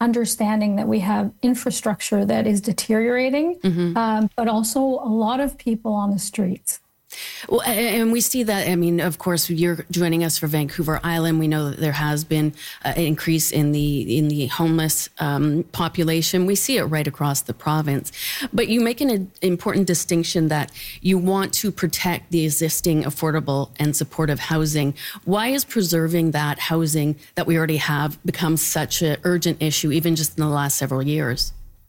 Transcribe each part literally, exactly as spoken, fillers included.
understanding that we have infrastructure that is deteriorating, mm-hmm. um, but also a lot of people on the streets. Well, and we see that, I mean, of course, you're joining us for Vancouver Island. We know that there has been an increase in the in the homeless um, population. We see it right across the province. But you make an important distinction that you want to protect the existing affordable and supportive housing. Why is preserving that housing that we already have become such an urgent issue, even just in the last several years?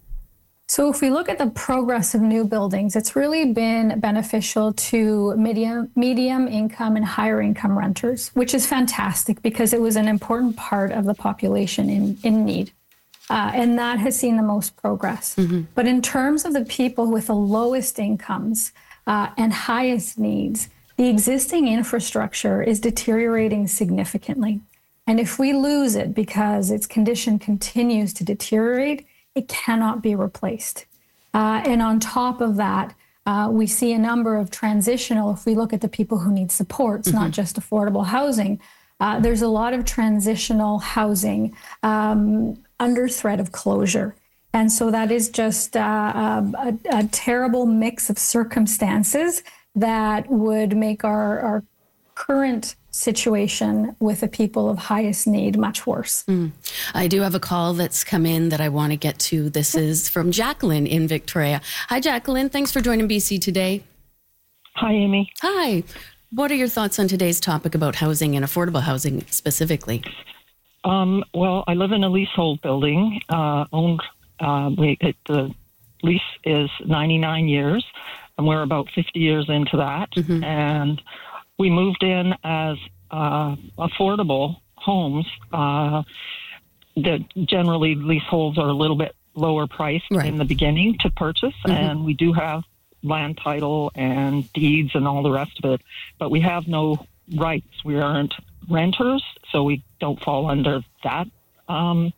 So if we look at the progress of new buildings, it's really been beneficial to medium, medium income and higher income renters, which is fantastic because it was an important part of the population in, in need. Uh, and that has seen the most progress. Mm-hmm. But in terms of the people with the lowest incomes uh, and highest needs, the existing infrastructure is deteriorating significantly. And if we lose it because its condition continues to deteriorate, it cannot be replaced. Uh, and on top of that, uh, we see a number of transitional, if we look at the people who need support, it's mm-hmm. not just affordable housing, uh, there's a lot of transitional housing um, under threat of closure. And so that is just uh, a, a terrible mix of circumstances that would make our, our current situation with the people of highest need much worse. Mm. I do have a call that's come in that I want to get to. This is from Jacqueline in Victoria. Hi, Jacqueline. Thanks for joining B C Today. Hi, Amy. Hi. What are your thoughts on today's topic about housing and affordable housing specifically? Um, well, I live in a leasehold building. Uh, owned. Uh, we, it, the lease is ninety-nine years, and we're about fifty years into that. Mm-hmm. And we moved in as uh, affordable homes. Uh, that generally leaseholds are a little bit lower priced right. in the beginning to purchase, mm-hmm. and we do have land title and deeds and all the rest of it, but we have no rights. We aren't renters, so we don't fall under that um,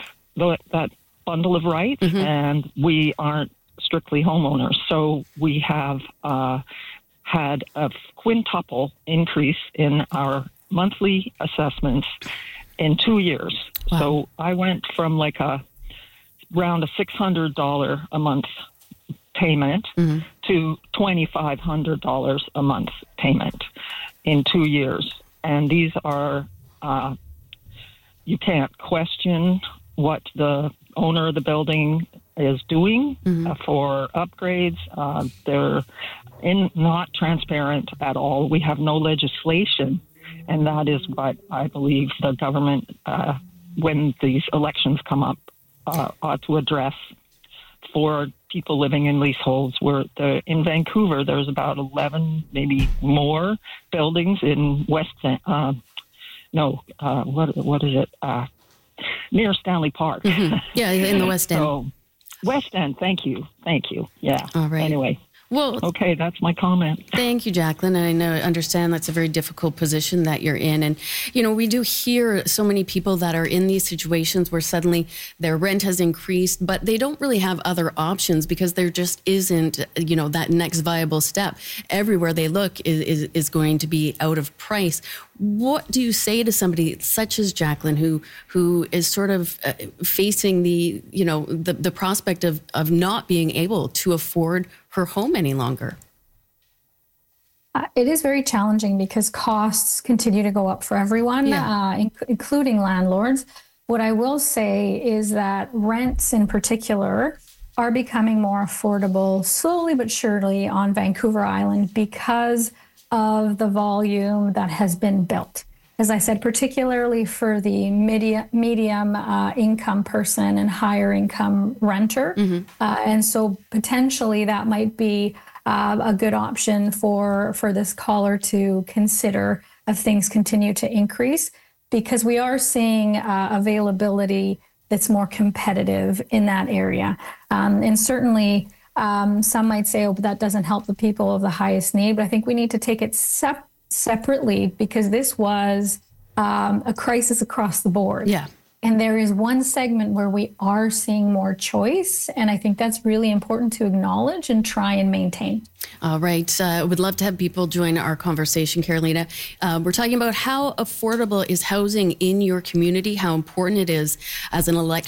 that bundle of rights, mm-hmm. and we aren't strictly homeowners. So we have uh, had a quintuple increase in our monthly assessments in two years. Wow. So I went from like a around a six hundred dollars a month payment mm-hmm. to twenty-five hundred dollars a month payment in two years. And these are, uh, you can't question what the owner of the building is doing mm-hmm. uh, for upgrades. Uh, they're in, not transparent at all. We have no legislation, and that is what I believe the government, uh, when these elections come up, uh, ought to address for people living in leaseholds. Where the in Vancouver, there's about eleven, maybe more buildings in West. Uh, no, uh, what what is it? Uh, near Stanley Park. Mm-hmm. Yeah, in the West End. So, West End. Thank you, thank you. Yeah. All right. Anyway. Well, okay, that's my comment. Thank you, Jacqueline. And I know, understand that's a very difficult position that you're in. And, you know, we do hear so many people that are in these situations where suddenly their rent has increased, but they don't really have other options because there just isn't, you know, that next viable step. Everywhere they look is, is, is going to be out of price. What do you say to somebody such as Jacqueline, who who is sort of uh, facing the, you know, the, the prospect of, of not being able to afford her home any longer? Uh, it is very challenging because costs continue to go up for everyone, yeah. uh, in- including landlords. What I will say is that rents in particular are becoming more affordable slowly but surely on Vancouver Island because of the volume that has been built. As I said, particularly for the medium, medium uh, income person and higher income renter. Mm-hmm. Uh, and so potentially that might be uh, a good option for, for this caller to consider if things continue to increase, because we are seeing uh, availability that's more competitive in that area. Um, and certainly, Um, some might say, oh, but that doesn't help the people of the highest need. But I think we need to take it sep- separately because this was um, a crisis across the board. Yeah. And there is one segment where we are seeing more choice. And I think that's really important to acknowledge and try and maintain. All right. I uh, would love to have people join our conversation, Carolina. Uh, we're talking about how affordable is housing in your community, how important it is as an election